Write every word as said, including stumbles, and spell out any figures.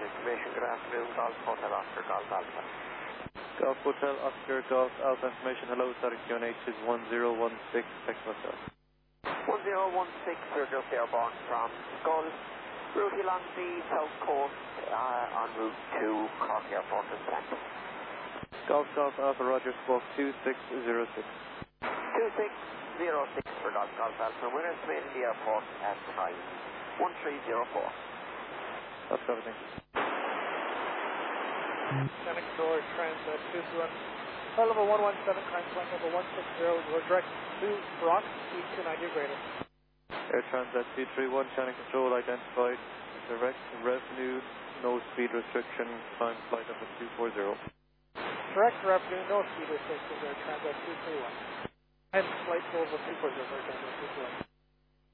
information. Good afternoon, Golf Hotel Oscar, Golf Alpha. Golf Hotel Oscar, Golf Alpha information. Hello, static Q N H is one zero one six, text myself. one zero one six, we're just airborne from Skull, route along the south coast uh, on route to Cork Airport and Centre. Golf Golf Alpha Roger, squawk two six zero six. two six zero six for Golf Golf Alpha. We're estimating the airport at time one three zero four. That's everything. Sonic Controller, Transat two two one. Flight level one one seven, climb flight level one six zero, we're direct to Brock, speed two ninety or greater. Air Transat two three one, channel control identified, direct revenue, no speed restriction, climb flight level two four zero. Direct revenue, no speed restriction, Air Transat two three one. And flight level two four zero, Air Transat two two one.